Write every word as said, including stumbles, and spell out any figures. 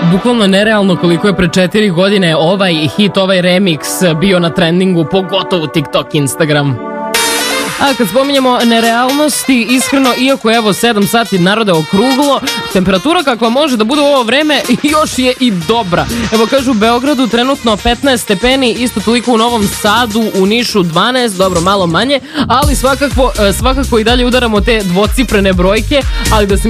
bukvalno nerealno koliko je pre četiri godine ovaj hit, ovaj remix bio na trendingu, pogotovo TikTok, Instagram. A kad spominjemo nerealnosti, iskreno, iako evo sedam sati narode okruglo, temperatura kakva može da bude u ovo vreme još je i dobra. Evo kažu u Beogradu trenutno petnaest stepeni, isto toliko u Novom Sadu, u Nišu dvanaest, dobro malo manje, ali svakako, svakako i dalje udaramo te dvocifrene brojke, ali da se